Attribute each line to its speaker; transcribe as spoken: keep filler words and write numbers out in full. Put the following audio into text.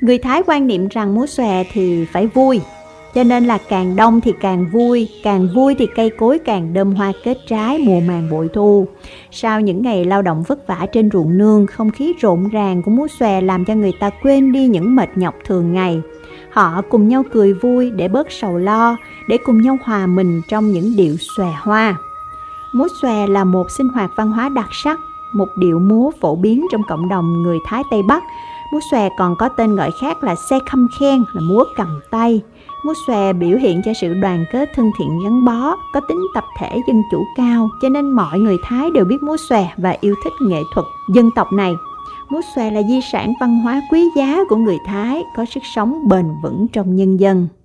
Speaker 1: Người Thái quan niệm rằng múa xòe thì phải vui, cho nên là càng đông thì càng vui, càng vui thì cây cối càng đơm hoa kết trái, mùa màng bội thu. Sau những ngày lao động vất vả trên ruộng nương, không khí rộn ràng của múa xòe làm cho người ta quên đi những mệt nhọc thường ngày. Họ cùng nhau cười vui để bớt sầu lo, để cùng nhau hòa mình trong những điệu xòe hoa. Múa xòe là một sinh hoạt văn hóa đặc sắc, một điệu múa phổ biến trong cộng đồng người Thái Tây Bắc. Múa xòe còn có tên gọi khác là xe khăm khen, là múa cầm tay. Múa xòe biểu hiện cho sự đoàn kết thân thiện gắn bó, có tính tập thể dân chủ cao, cho nên mọi người Thái đều biết múa xòe và yêu thích nghệ thuật dân tộc này. Múa xòe là di sản văn hóa quý giá của người Thái, có sức sống bền vững trong nhân dân.